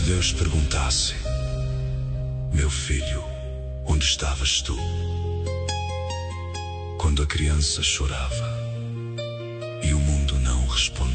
Deus perguntasse: meu filho, onde estavas tu? Quando a criança chorava e o mundo não respondia.